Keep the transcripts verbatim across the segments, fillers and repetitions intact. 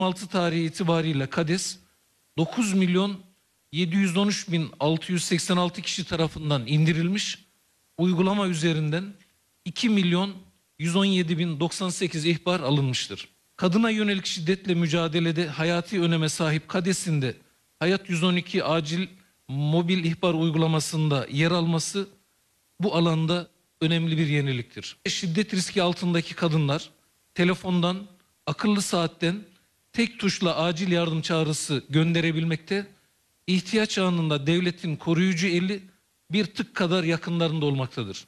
altı tarihi itibariyle KADES dokuz milyon yedi yüz on üç bin altı yüz seksen altı kişi tarafından indirilmiş. Uygulama üzerinden iki milyon yüz on yedi bin doksan sekiz ihbar alınmıştır. Kadına yönelik şiddetle mücadelede hayati öneme sahip KADES'in de Hayat yüz on iki acil mobil ihbar uygulamasında yer alması bu alanda önemli bir yeniliktir. Şiddet riski altındaki kadınlar telefondan, akıllı saatten tek tuşla acil yardım çağrısı gönderebilmekte, ihtiyaç anında devletin koruyucu eli bir tık kadar yakınlarında olmaktadır.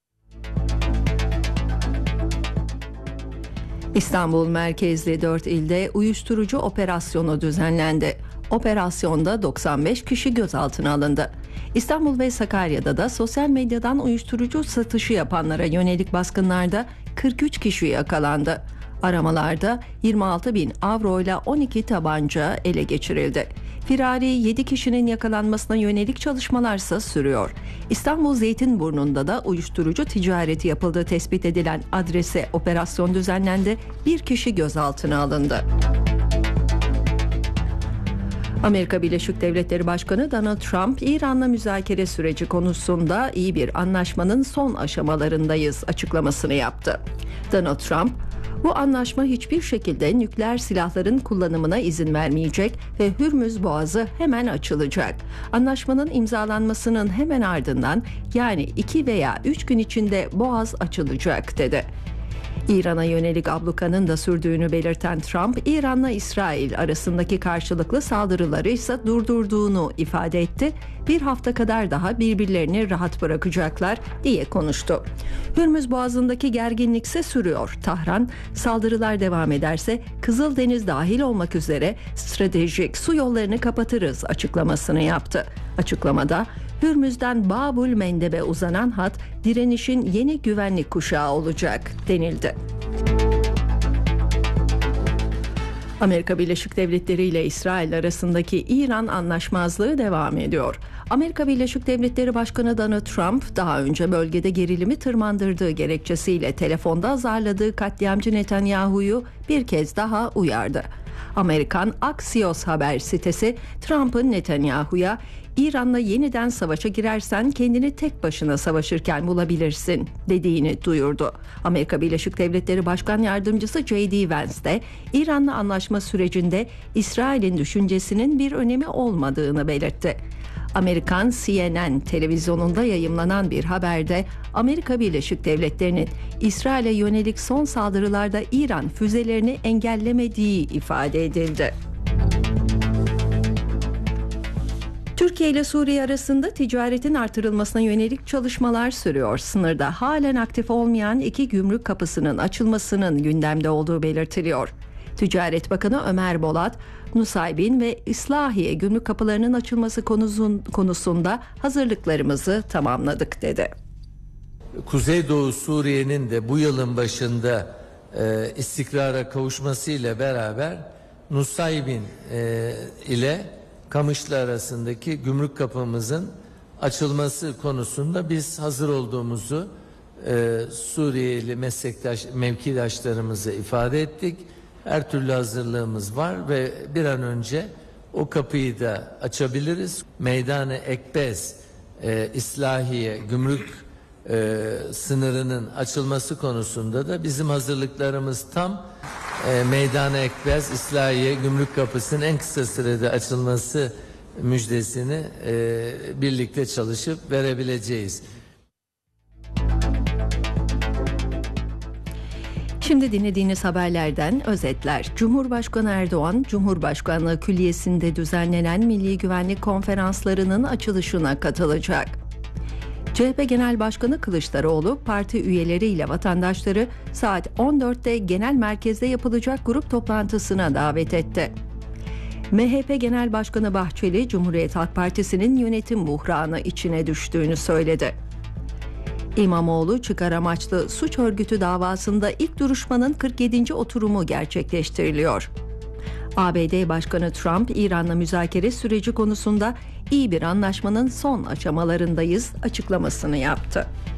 İstanbul merkezli dört ilde uyuşturucu operasyonu düzenlendi. Operasyonda doksan beş kişi gözaltına alındı. İstanbul ve Sakarya'da da sosyal medyadan uyuşturucu satışı yapanlara yönelik baskınlarda kırk üç kişi yakalandı. Aramalarda yirmi altı bin avro ile on iki tabanca ele geçirildi. Firari yedi kişinin yakalanmasına yönelik çalışmalarsa sürüyor. İstanbul Zeytinburnu'nda da uyuşturucu ticareti yapıldığı tespit edilen adrese operasyon düzenlendi. Bir kişi gözaltına alındı. Amerika Birleşik Devletleri Başkanı Donald Trump, İran'la müzakere süreci konusunda iyi bir anlaşmanın son aşamalarındayız açıklamasını yaptı. Donald Trump, bu anlaşma hiçbir şekilde nükleer silahların kullanımına izin vermeyecek ve Hürmüz Boğazı hemen açılacak. Anlaşmanın imzalanmasının hemen ardından, yani iki veya üç gün içinde Boğaz açılacak dedi. İran'a yönelik ablukanın da sürdüğünü belirten Trump, İran'la İsrail arasındaki karşılıklı saldırıları ise durdurduğunu ifade etti. Bir hafta kadar daha birbirlerini rahat bırakacaklar diye konuştu. Hürmüz Boğazı'ndaki gerginlik ise sürüyor. Tahran, saldırılar devam ederse Kızıldeniz dahil olmak üzere stratejik su yollarını kapatırız açıklamasını yaptı. Açıklamada, Hürmüz'den Babul Mendeb'e uzanan hat direnişin yeni güvenlik kuşağı olacak denildi. Amerika Birleşik Devletleri ile İsrail arasındaki İran anlaşmazlığı devam ediyor. Amerika Birleşik Devletleri Başkanı Donald Trump daha önce bölgede gerilimi tırmandırdığı gerekçesiyle telefonda azarladığı katliamcı Netanyahu'yu bir kez daha uyardı. Amerikan Axios haber sitesi Trump'ın Netanyahu'ya İran'la yeniden savaşa girersen kendini tek başına savaşırken bulabilirsin dediğini duyurdu. Amerika Birleşik Devletleri Başkan Yardımcısı J D Vance de İran'la anlaşma sürecinde İsrail'in düşüncesinin bir önemi olmadığını belirtti. Amerikan C N N televizyonunda yayımlanan bir haberde Amerika Birleşik Devletleri'nin İsrail'e yönelik son saldırılarda İran füzelerini engellemediği ifade edildi. Türkiye ile Suriye arasında ticaretin artırılmasına yönelik çalışmalar sürüyor. Sınırda halen aktif olmayan iki gümrük kapısının açılmasının gündemde olduğu belirtiliyor. Ticaret Bakanı Ömer Bolat, Nusaybin ve İslahiye gümrük kapılarının açılması konusun, konusunda hazırlıklarımızı tamamladık dedi. Kuzeydoğu Suriye'nin de bu yılın başında e, istikrara kavuşmasıyla beraber Nusaybin e, ile Kamışlı arasındaki gümrük kapımızın açılması konusunda biz hazır olduğumuzu e, Suriyeli meslektaş, mevkidaşlarımıza ifade ettik. Her türlü hazırlığımız var ve bir an önce o kapıyı da açabiliriz. Meydan-ı Ekbez, e, İslahiye, gümrük e, sınırının açılması konusunda da bizim hazırlıklarımız tam. E, Meydan-ı Ekbez, İslahiye, gümrük kapısının en kısa sürede açılması müjdesini e, birlikte çalışıp verebileceğiz. Şimdi dinlediğiniz haberlerden özetler. Cumhurbaşkanı Erdoğan, Cumhurbaşkanlığı Külliyesi'nde düzenlenen Milli Güvenlik Konferanslarının açılışına katılacak. C H P Genel Başkanı Kılıçdaroğlu, parti üyeleriyle vatandaşları saat on dörtte genel merkezde yapılacak grup toplantısına davet etti. M H P Genel Başkanı Bahçeli, Cumhuriyet Halk Partisi'nin yönetim buhranı içine düştüğünü söyledi. İmamoğlu, çıkar amaçlı suç örgütü davasında ilk duruşmanın kırk yedinci oturumu gerçekleştiriliyor. A B D Başkanı Trump, İran'la müzakere süreci konusunda iyi bir anlaşmanın son aşamalarındayız açıklamasını yaptı.